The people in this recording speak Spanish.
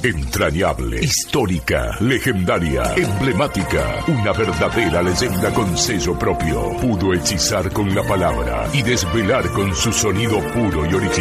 Entrañable, histórica, legendaria, emblemática. Una verdadera leyenda con sello propio. Pudo hechizar con la palabra y desvelar con su sonido puro y original.